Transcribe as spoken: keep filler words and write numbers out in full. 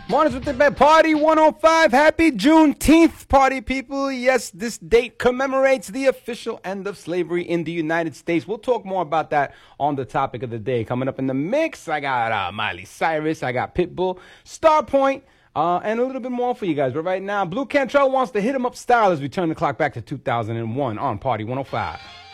Mornings with the Bed Party one oh five. Happy Juneteenth, party people. Yes, this date commemorates the official end of slavery in the United States. We'll talk more about that on the topic of the day. Coming up in the mix, I got uh, Miley Cyrus, I got Pitbull, Starpoint, uh, and a little bit more for you guys. But right now, Blue Cantrell wants to hit him up style as we turn the clock back to two thousand one on Party one oh five.